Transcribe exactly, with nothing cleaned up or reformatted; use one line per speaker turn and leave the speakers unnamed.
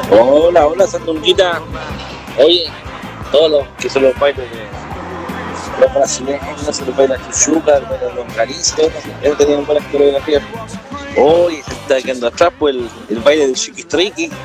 Hola, hola, Sandunguita. Oye, todos los que son los bailes de los brasileños, los bailes chuchuca, los bailes longaniza, ellos tenían buenas coreografías. Oye, se está quedando atrás pues el, el baile del chiquistriqui.